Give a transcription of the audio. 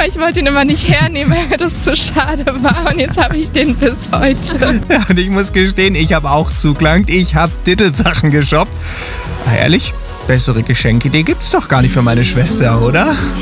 Aber ich wollte ihn immer nicht hernehmen, weil mir das zu schade war. Und jetzt habe ich den bis heute. Ja, und ich muss gestehen, ich habe auch zugelangt. Ich habe Titelsachen geshoppt. Ehrlich, bessere Geschenkidee gibt's doch gar nicht für meine Schwester, oder?